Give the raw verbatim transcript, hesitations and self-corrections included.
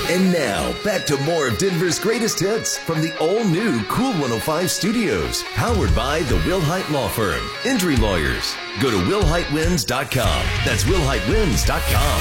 And now, back to more of Denver's greatest hits from the all-new Cool one oh five studios, powered by the Wilhite Law Firm. Injury lawyers. Go to will hite wins dot com. That's will hite wins dot com.